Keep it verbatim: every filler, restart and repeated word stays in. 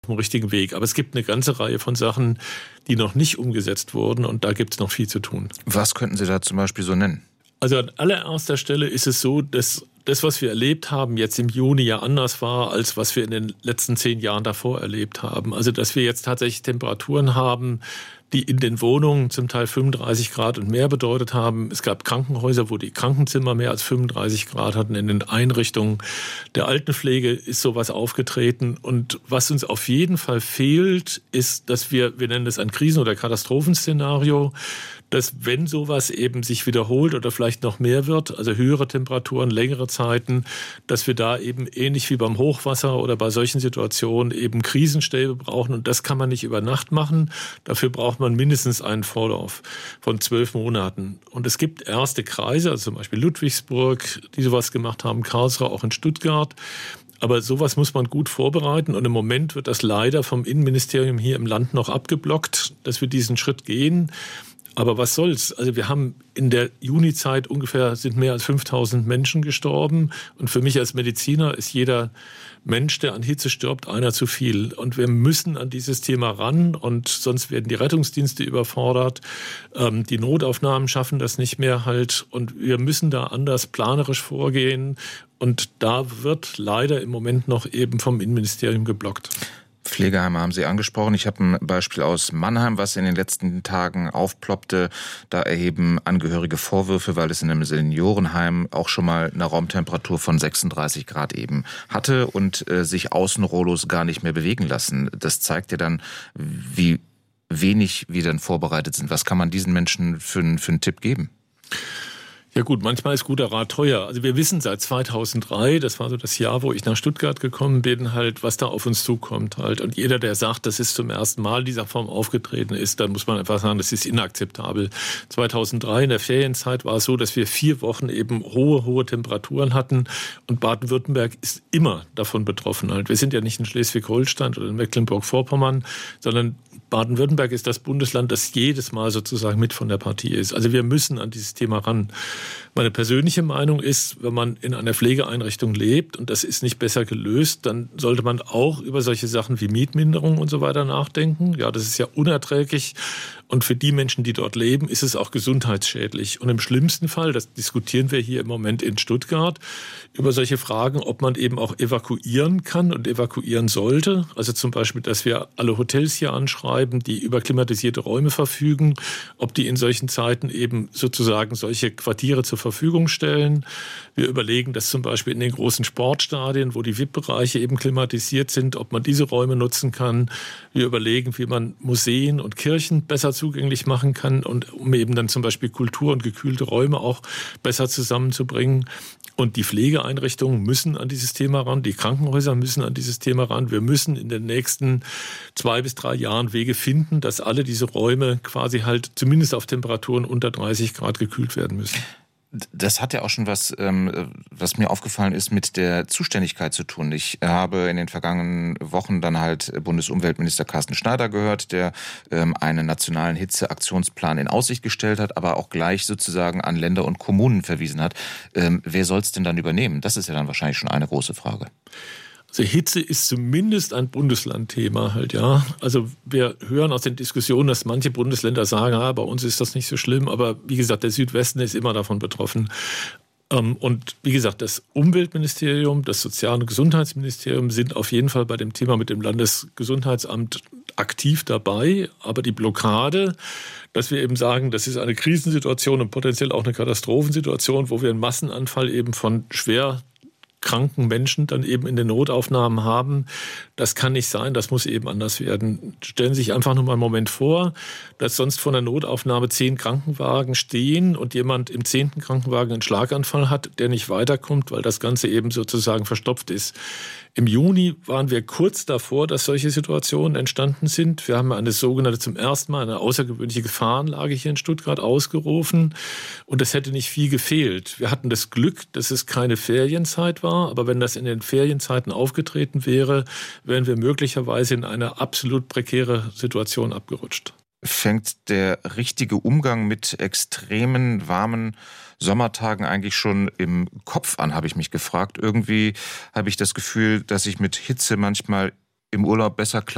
dem richtigen Weg. Aber es gibt eine ganze Reihe von Sachen, die noch nicht umgesetzt wurden und da gibt es noch viel zu tun. Was könnten Sie da zum Beispiel so nennen? Also an allererster Stelle ist es so, dass das, was wir erlebt haben, jetzt im Juni ja anders war, als was wir in den letzten zehn Jahren davor erlebt haben. Also dass wir jetzt tatsächlich Temperaturen haben, die in den Wohnungen zum Teil fünfunddreißig Grad und mehr bedeutet haben. Es gab Krankenhäuser, wo die Krankenzimmer mehr als fünfunddreißig Grad hatten. In den Einrichtungen der Altenpflege ist sowas aufgetreten. Und was uns auf jeden Fall fehlt, ist, dass wir, wir nennen es ein Krisen- oder Katastrophenszenario, dass wenn sowas eben sich wiederholt oder vielleicht noch mehr wird, also höhere Temperaturen, längere Zeiten, dass wir da eben ähnlich wie beim Hochwasser oder bei solchen Situationen eben Krisenstäbe brauchen. Und das kann man nicht über Nacht machen. Dafür braucht man mindestens einen Vorlauf von zwölf Monaten. Und es gibt erste Kreise, also zum Beispiel Ludwigsburg, die sowas gemacht haben, Karlsruhe, auch in Stuttgart. Aber sowas muss man gut vorbereiten. Und im Moment wird das leider vom Innenministerium hier im Land noch abgeblockt, dass wir diesen Schritt gehen. Aber was soll's? Also wir haben in der Junizeit ungefähr sind mehr als fünftausend Menschen gestorben. Und für mich als Mediziner ist jeder Mensch, der an Hitze stirbt, einer zu viel. Und wir müssen an dieses Thema ran. Und sonst werden die Rettungsdienste überfordert. Ähm, die Notaufnahmen schaffen das nicht mehr halt. Und wir müssen da anders planerisch vorgehen. Und da wird leider im Moment noch eben vom Innenministerium geblockt. Pflegeheime haben Sie angesprochen. Ich habe ein Beispiel aus Mannheim, was in den letzten Tagen aufploppte. Da erheben Angehörige Vorwürfe, weil es in einem Seniorenheim auch schon mal eine Raumtemperatur von sechsunddreißig Grad eben hatte und äh, sich Außenrollos gar nicht mehr bewegen lassen. Das zeigt ja dann, wie wenig wir dann vorbereitet sind. Was kann man diesen Menschen für, für einen Tipp geben? Ja gut, manchmal ist guter Rat teuer. Also wir wissen seit zweitausenddrei, das war so das Jahr, wo ich nach Stuttgart gekommen bin, halt, was da auf uns zukommt halt. Und jeder, der sagt, das ist zum ersten Mal in dieser Form aufgetreten ist, dann muss man einfach sagen, das ist inakzeptabel. zweitausenddrei in der Ferienzeit war es so, dass wir vier Wochen eben hohe, hohe Temperaturen hatten und Baden-Württemberg ist immer davon betroffen halt. Wir sind ja nicht in Schleswig-Holstein oder in Mecklenburg-Vorpommern, sondern Baden-Württemberg ist das Bundesland, das jedes Mal sozusagen mit von der Partie ist. Also wir müssen an dieses Thema ran. Meine persönliche Meinung ist, wenn man in einer Pflegeeinrichtung lebt und das ist nicht besser gelöst, dann sollte man auch über solche Sachen wie Mietminderung und so weiter nachdenken. Ja, das ist ja unerträglich. Und für die Menschen, die dort leben, ist es auch gesundheitsschädlich. Und im schlimmsten Fall, das diskutieren wir hier im Moment in Stuttgart, über solche Fragen, ob man eben auch evakuieren kann und evakuieren sollte. Also zum Beispiel, dass wir alle Hotels hier anschreiben, die über klimatisierte Räume verfügen, ob die in solchen Zeiten eben sozusagen solche Quartiere zur Verfügung stellen. Wir überlegen, dass zum Beispiel in den großen Sportstadien, wo die V I P-Bereiche eben klimatisiert sind, ob man diese Räume nutzen kann. Wir überlegen, wie man Museen und Kirchen besser zugänglich machen kann und um eben dann zum Beispiel Kultur und gekühlte Räume auch besser zusammenzubringen. Und die Pflegeeinrichtungen müssen an dieses Thema ran, die Krankenhäuser müssen an dieses Thema ran. Wir müssen in den nächsten zwei bis drei Jahren Wege finden, dass alle diese Räume quasi halt zumindest auf Temperaturen unter dreißig Grad gekühlt werden müssen. Das hat ja auch schon was, was mir aufgefallen ist, mit der Zuständigkeit zu tun. Ich habe in den vergangenen Wochen dann halt Bundesumweltminister Carsten Schneider gehört, der einen nationalen Hitzeaktionsplan in Aussicht gestellt hat, aber auch gleich sozusagen an Länder und Kommunen verwiesen hat. Wer soll es denn dann übernehmen? Das ist ja dann wahrscheinlich schon eine große Frage. Also Hitze ist zumindest ein Bundeslandthema halt, ja. Also wir hören aus den Diskussionen, dass manche Bundesländer sagen, ah, bei uns ist das nicht so schlimm, aber wie gesagt, der Südwesten ist immer davon betroffen. Und wie gesagt, das Umweltministerium, das Sozial- und Gesundheitsministerium sind auf jeden Fall bei dem Thema mit dem Landesgesundheitsamt aktiv dabei, aber die Blockade, dass wir eben sagen, das ist eine Krisensituation und potenziell auch eine Katastrophensituation, wo wir einen Massenanfall eben von schwer kranken Menschen dann eben in den Notaufnahmen haben. Das kann nicht sein, das muss eben anders werden. Stellen Sie sich einfach nur mal einen Moment vor, dass sonst vor einer Notaufnahme zehn Krankenwagen stehen und jemand im zehnten Krankenwagen einen Schlaganfall hat, der nicht weiterkommt, weil das Ganze eben sozusagen verstopft ist. Im Juni waren wir kurz davor, dass solche Situationen entstanden sind. Wir haben eine sogenannte, zum ersten Mal eine außergewöhnliche Gefahrenlage hier in Stuttgart ausgerufen. Und es hätte nicht viel gefehlt. Wir hatten das Glück, dass es keine Ferienzeit war. Aber wenn das in den Ferienzeiten aufgetreten wäre, wären wir möglicherweise in eine absolut prekäre Situation abgerutscht. Fängt der richtige Umgang mit extremen, warmen Sommertagen eigentlich schon im Kopf an, habe ich mich gefragt. Irgendwie habe ich das Gefühl, dass ich mit Hitze manchmal im Urlaub besser klar